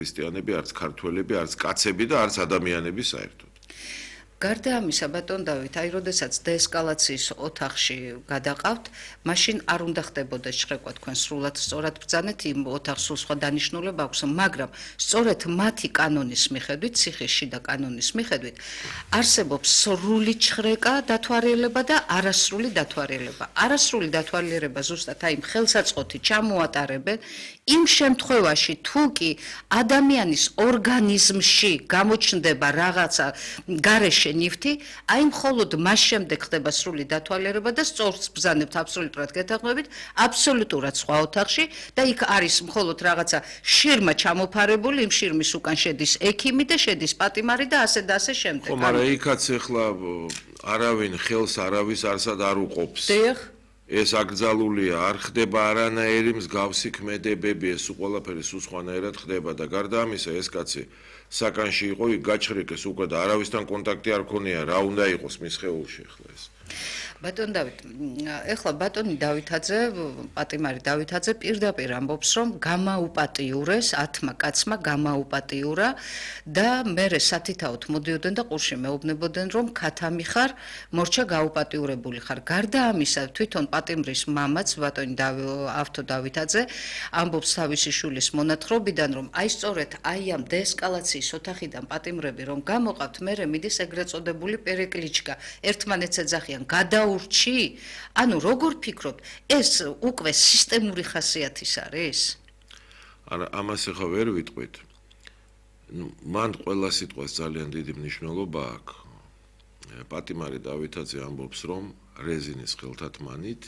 ქრისტიანები, არც ქართველები, არც კაცები და არც ადამიანები საერთოდ. გარდა ამისა, ბატონ დავით, აი, როდესაც დეესკალაციის ოთახში გადაყავთ, მაშინ არ უნდა ხდებოდეს შრეკვა, თქვენ სრულად სწორად ბრძანეთ, იმ ოთახს სულ სხვა დანიშნულება აქვს, მაგრამ სწორედ მათი კანონის მიხედვით, ციხის შიდა კანონის მიხედვით, არსებობს სრული შრეკა, დათვალიერება და არასრული დათვალიერება. არასრული დათვალიერება ზუსტად აი ხელსაწყოთი ჩამოატარებენ იმ შემთხვევაში, თუ კი ადამიანის ორგანიზმში გამოჩნდება რაღაცა გარეშე ნივთი, აი მხოლოდ მას შემდეგ ხდება სრული დათვალიერება და სწორს ბრძანებთ აბსოლუტურად გეთანხმებით, აბსოლუტურად სხვა ოთახში და იქ არის მხოლოდ რაღაცა შირმა ჩამოფარებული, იმ შირმის უკან შედის ექიმი და შედის პატიმარი და ასე და ასე შემდეგ. ხო, მაგრამ იქაც ახლა არავინ ხელს არავის არსად არ უყოფს. დიახ. ეს აკრძალულია, არ ხდება არანაირი მსგავსი ქმედებები, ეს ყველაფერი სულ სხვანაირად ხდება და გარდა ამისა ეს კაცი საკანში იყო, გაჩხრიკეს უკვე და არავისთან კონტაქტი არ ქონია, რა უნდა იყოს მის სხეულში ახლა ეს. ბატონ დავით, ეხლა ბატონი დავითაძე, პატიმარი დავითაძე პირდაპირ ამბობს, რომ გამაუპატიურეს, 10 კაცმა გამაუპატიურა და მერე სათითაოდ მოდიოდნენ და ყურში მეუბნებოდნენ, რომ ქათამი ხარ, მორჩა გაუპატიურებული ხარ. გარდა ამისა, თვითონ პატიმრის მამაც, ბატონი ავთო დავითაძე, ამბობს თავისი შვილის მონათხრობიდან, რომ აი სწორედ აი ამ დეესკალაციის ოთახიდან პატიმრები რომ გამოყავთ, მერე მიდის ეგრეთ წოდებული პერეკლიჩკა, ერთმანეთს ეძახიან გადაურჩი, ანუ როგორ ფიქრობთ, ეს უკვე სისტემური ხასიათის არის? არა, ამას ახლა ვერ ვიტყვით. მან ყველა სიტყვას ძალიან დიდი მნიშვნელობა აქვს. პატიმარი დავითაძე ამბობს, რომ რეზინის ხელთათმანით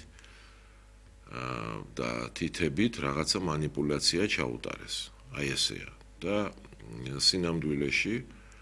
და თითებით რაღაცა მანიპულაცია ჩაუტარეს. აი ესეა. და სინამდვილეში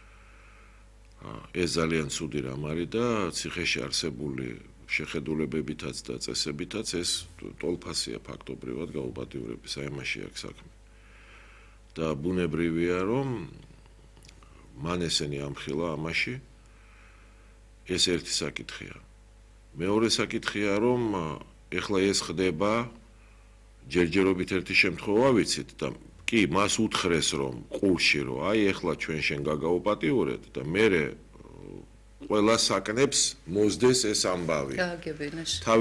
ეს ძალიან ცუდი რამ არის და ციხეში არსებული შეხედულებებითაც და წესებითაც ეს ტოლფასია ფაქტობრივად გაუპატიურების, აი ამაში აქვს საქმე. და ბუნებრივია, რომ მან ესენი ამხილა ამაში, ეს ერთი საკითხია. მეორე საკითხია, რომ ეხლა ეს ხდება ჯერჯერობით ერთი შემთხვევა ვიცით და კი, მას უთხრეს რომ ყურში რომ აი ეხლა ჩვენ შენ გაგაუპატიურეთ და მე ყველა საკნებს მოსდეს ეს ამბავი. გააგებინეს.